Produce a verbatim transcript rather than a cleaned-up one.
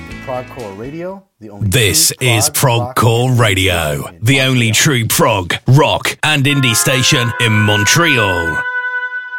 to Progcore Radio, the only This true is prog Progcore rock Radio, in the only Montreal. true prog, rock, and indie station in Montreal.